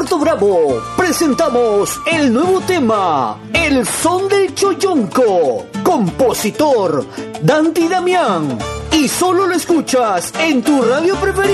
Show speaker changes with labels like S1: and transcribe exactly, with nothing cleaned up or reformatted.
S1: Puerto Bravo, presentamos el nuevo tema, El Son del Choyonco, compositor Dandy Damián, y solo lo escuchas en tu radio preferida.